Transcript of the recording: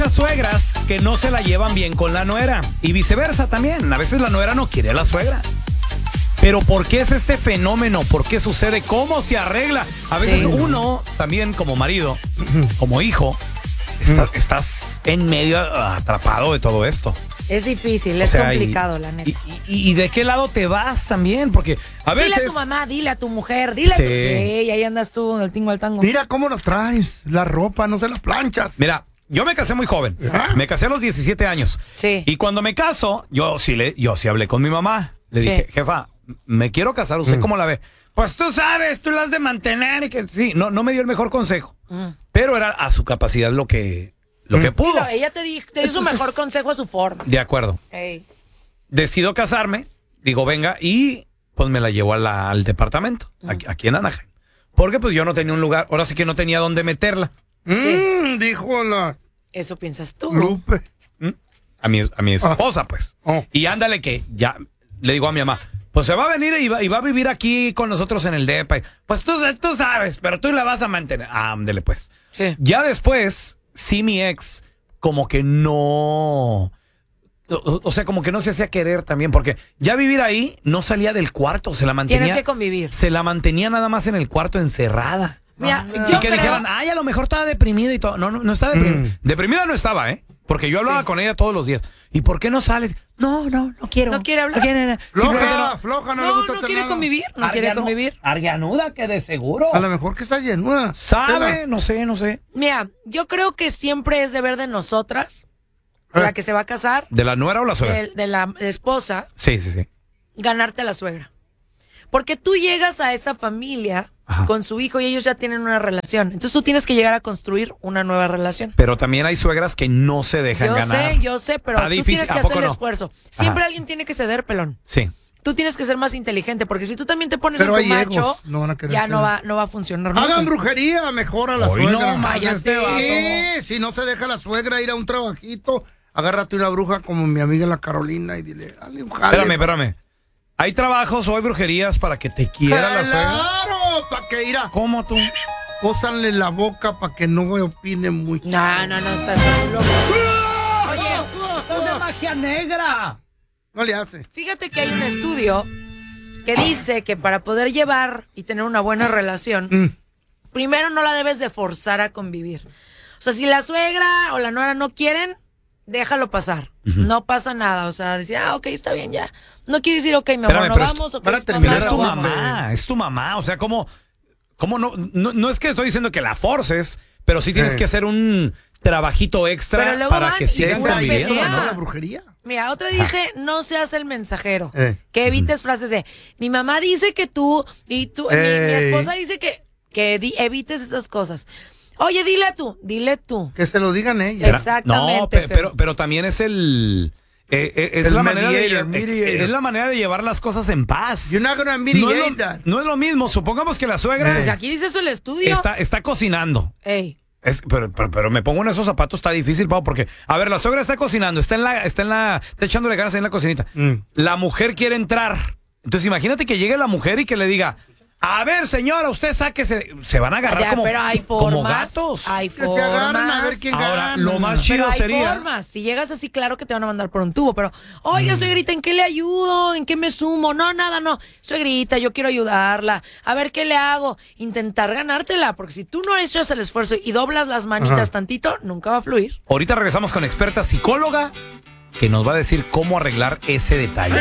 Suegras que no se la llevan bien con la nuera y viceversa también. A veces la nuera no quiere a la suegra. Pero ¿por qué es este fenómeno? ¿Por qué sucede? ¿Cómo se arregla? A veces uno también como marido, como hijo, estás en medio atrapado de todo esto. Es difícil, es complicado, la neta. Y de qué lado te vas también, porque a veces... Dile a tu mamá, dile a tu mujer, dile a tu... Sí, y ahí andas tú del tingo al tango. Mira cómo lo traes, la ropa, no se las planchas. Mira, yo me casé muy joven. Me casé a los 17 años. Sí. Y cuando me caso, yo sí hablé con mi mamá. Le dije, jefa, me quiero casar, ¿usted cómo la ve? Pues tú sabes, tú la has de mantener y que sí. No me dio el mejor consejo. Pero era a su capacidad lo que pudo. Pero ella te dio su mejor consejo a su forma. De acuerdo. Hey. Decido casarme, digo, venga, y pues me la llevo al departamento, aquí en Anaheim. Porque pues yo no tenía un lugar, ahora sí que no tenía dónde meterla. Dijo la... Eso piensas tú. Lupe. A mi esposa, pues. Y ándale que ya le digo a mi mamá, pues se va a venir y va a vivir aquí con nosotros en el depa. Pues tú sabes, pero tú la vas a mantener. Ándale, pues. Sí. Ya después, sí, mi ex, como que no... O sea, como que no se hacía querer también, porque ya vivir ahí no salía del cuarto, se la mantenía... Tienes que convivir. Se la mantenía nada más en el cuarto encerrada. Mira, Y que dijeran, a lo mejor estaba deprimida y todo. No está deprimida. Deprimida no estaba, Porque yo hablaba con ella todos los días. ¿Y por qué no sales? No quiero. No quiere hablar. Floja, no le gusta hacer quiere nada. convivir, no quiere convivir. Arganuda, que de seguro. A lo mejor que está llena. ¿Sabe? No sé. Mira, yo creo que siempre es deber de nosotras, la que se va a casar, ¿De la nuera o la suegra? de la esposa, Sí. ganarte a la suegra. Porque tú llegas a esa familia con su hijo y ellos ya tienen una relación. Entonces tú tienes que llegar a construir una nueva relación. Pero también hay suegras que no se dejan ganar. Yo sé, pero Está tú difícil. tienes que hacer el esfuerzo. Siempre alguien tiene que ceder, pelón. Sí. Tú tienes que ser más inteligente, porque si tú también te pones Pero en tu hay macho, egos, no van a querer ya hacer. no va a funcionar. Hagan nunca. brujería, mejor a la Hoy suegra. no más Cállate. este vato. Sí, si no se deja la suegra ir a un trabajito, agárrate una bruja como mi amiga la Carolina y dile, dale un jale. Espérame. ¿Hay trabajos o hay brujerías para que te quiera la suegra? ¡Claro! Para que irá. ¿Cómo tú? Pósanle la boca para que no opine mucho. No, estás loco. Oye, ¡Es de magia negra! No le hace. fíjate que hay un estudio que dice que para poder llevar y tener una buena relación, primero no la debes de forzar a convivir. O sea, si la suegra o la nuera no quieren, déjalo pasar. No pasa nada. O sea, decir, ok, está bien, ya. No quieres decir, ok, mi amor, no vamos. para es terminar, Pero es tu vamos. mamá, es tu mamá. O sea, ¿cómo no es que estoy diciendo que la forces, pero sí tienes que hacer un trabajito extra Pero luego para van que y sigan pura conviviendo, pelea. ¿no? ¿La brujería? Mira, otra dice, no seas el mensajero. Que evites frases de, mi mamá dice que tú, y tú, mi esposa dice que evites esas cosas. Oye, dile tú. Que se lo digan ellas. Exactamente. No, pero también es es El la manera mediator. es la manera de llevar las cosas en paz. You're not gonna mediate that. No es lo mismo. Supongamos que la suegra Pues aquí dice eso el estudio. está cocinando. Ey. Pero me pongo en esos zapatos, está difícil, Pau, porque, a ver, la suegra está cocinando, está echándole ganas ahí en la cocinita. La mujer quiere entrar. Entonces, imagínate que llegue la mujer y que le diga, a ver, señora, usted sáquese. Se van a agarrar Ya, pero hay formas, como gatos. Hay Que se agarren a ver formas. quién Ahora, gana. lo más chido Pero hay sería... formas. Si llegas así, claro que te van a mandar por un tubo. Pero, oiga, suegrita, ¿en qué le ayudo? ¿En qué me sumo? No, nada, no. Suegrita, yo quiero ayudarla. A ver, ¿qué le hago? Intentar ganártela. Porque si tú no echas el esfuerzo y doblas las manitas tantito, nunca va a fluir. Ahorita regresamos con experta psicóloga que nos va a decir cómo arreglar ese detalle.